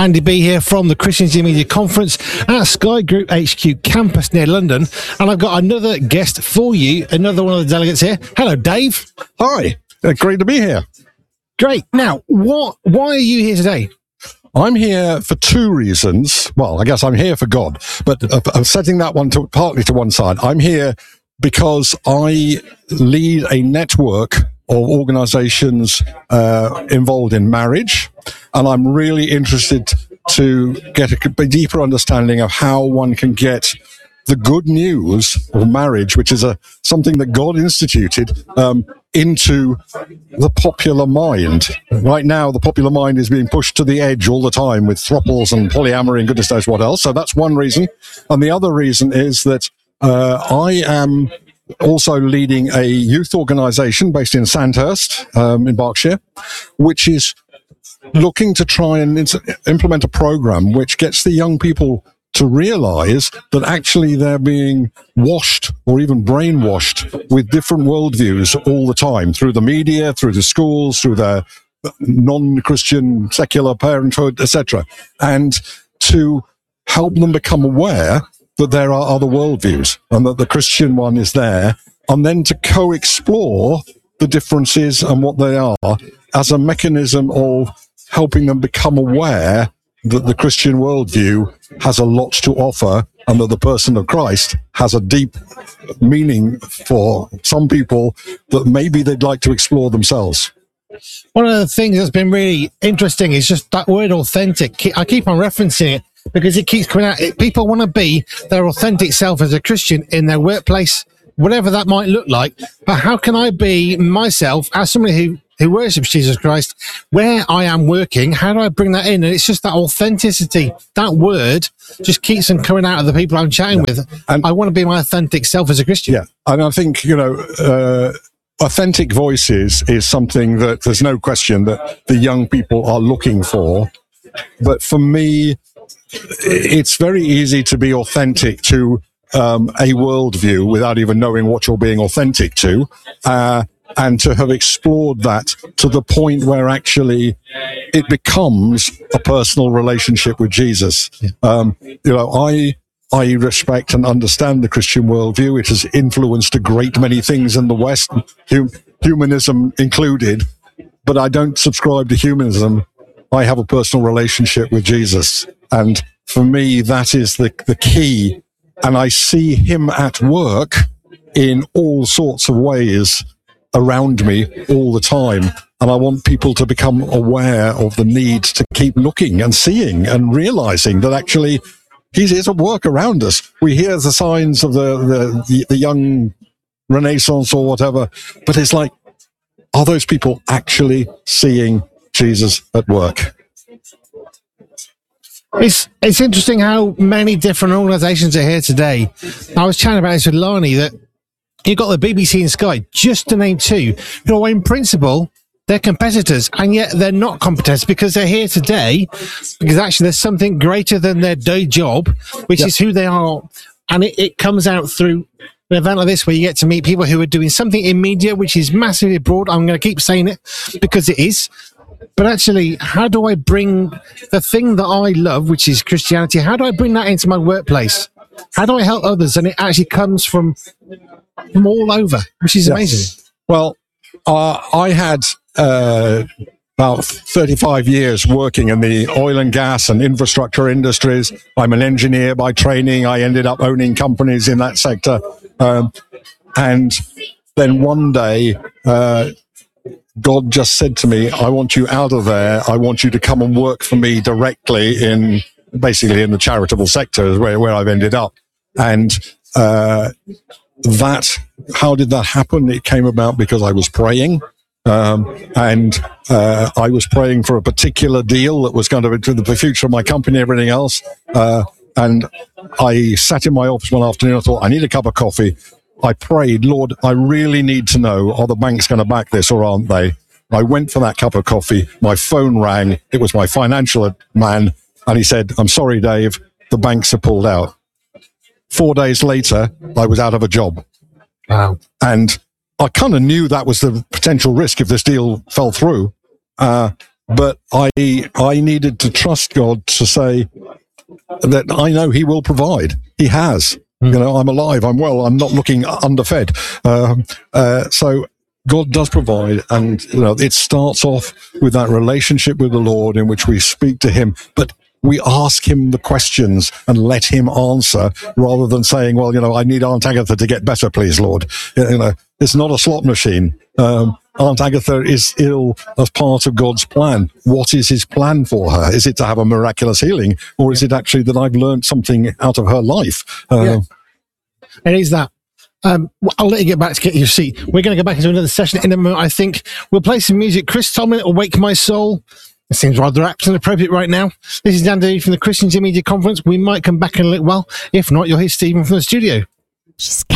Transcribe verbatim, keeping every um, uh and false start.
Andy B here from the Christians in Media Conference at Sky Group H Q campus near London. And I've got another guest for you, another one of the delegates here. Hello, Dave. Hi. Uh, great to be here. Great. Now, what? why are you here today? I'm here for two reasons. Well, I guess I'm here for God, but uh, I'm setting that one to, partly to one side. I'm here because I lead a network of organizations uh, involved in marriage, and I'm really interested to get a deeper understanding of how one can get the good news of marriage, which is a something that God instituted, um, into the popular mind. Right now, the popular mind is being pushed to the edge all the time with thruples and polyamory and goodness knows what else. So that's one reason. And the other reason is that uh, I am also leading a youth organization based in Sandhurst, um, in Berkshire, which is looking to try and ins- implement a program which gets the young people to realize that actually they're being washed or even brainwashed with different worldviews all the time through the media, through the schools, through their non-Christian secular parenthood, et cetera, and to help them become aware that there are other worldviews and that the Christian one is there, and then to co-explore the differences and what they are as a mechanism of helping them become aware that the Christian worldview has a lot to offer and that the person of Christ has a deep meaning for some people that maybe they'd like to explore themselves. One of the things that's been really interesting is just that word authentic. I keep on referencing it because it keeps coming out. People want to be their authentic self as a Christian in their workplace, whatever that might look like. But how can I be myself as somebody who who worships Jesus Christ, where I am working? How do I bring that in? And it's just that authenticity, that word just keeps on coming out of the people I'm chatting yeah. with. And I want to be my authentic self as a Christian. Yeah, and I think, you know, uh, authentic voices is something that there's no question that the young people are looking for. But for me, it's very easy to be authentic to um, a worldview without even knowing what you're being authentic to. Uh, and to have explored that to the point where actually it becomes a personal relationship with Jesus. Yeah. Um, you know, I I respect and understand the Christian worldview. It has influenced a great many things in the West, hum, humanism included, but I don't subscribe to humanism. I have a personal relationship with Jesus. And for me, that is the, the key. And I see him at work in all sorts of ways around me all the time. And I want people to become aware of the need to keep looking and seeing and realizing that actually he's, he's at work around us. We hear the signs of the, the, the, the young Renaissance or whatever, but it's like, are those people actually seeing Jesus at work? It's it's interesting how many different organisations are here today. I was chatting about this with Lani, that you've got the B B C and Sky, just to name two, who are in principle, they're competitors, and yet they're not competitors because they're here today because actually there's something greater than their day job, which yep. is who they are. And it, it comes out through an event like this where you get to meet people who are doing something in media, which is massively broad. I'm going to keep saying it because it is. But actually, how do I bring the thing that I love, which is Christianity, how do I bring that into my workplace? How do I help others? And it actually comes from, from all over, which is yes. amazing. Well, uh, I had uh, about thirty-five years working in the oil and gas and infrastructure industries. I'm an engineer by training. I ended up owning companies in that sector. Um, and then one day, uh, God just said to me, I want you out of there. I want you to come and work for me directly in, basically in the charitable sector where, where I've ended up. And uh, that, how did that happen? It came about because I was praying. Um, and uh, I was praying for a particular deal that was going to be the future of my company and everything else. Uh, and I sat in my office one afternoon. I thought, I need a cup of coffee. I prayed, Lord, I really need to know, are the banks going to back this or aren't they? I went for that cup of coffee. My phone rang. It was my financial man. And he said, I'm sorry, Dave, the banks have pulled out. Four days later, I was out of a job. Wow. And I kind of knew that was the potential risk if this deal fell through. Uh, but I I needed to trust God to say that I know He will provide. He has. Mm. You know, I'm alive. I'm well. I'm not looking underfed. Um, uh, so God does provide, and you know, it starts off with that relationship with the Lord in which we speak to Him, but we ask Him the questions and let Him answer, rather than saying, well, you know, I need Aunt Agatha to get better, please, Lord. You know, it's not a slot machine. Um, Aunt Agatha is ill as part of God's plan. What is His plan for her? Is it to have a miraculous healing, or is it actually that I've learned something out of her life? Uh, yeah. It is that. Um, I'll let you get back to get your seat. We're going to go back into another session in a moment, I think. We'll play some music. Chris Tomlin, Awake My Soul. It seems rather apt and appropriate right now. This is Dan Daly from the Christians in Media Conference. We might come back in a little while. If not, you'll hear Stephen from the studio. She's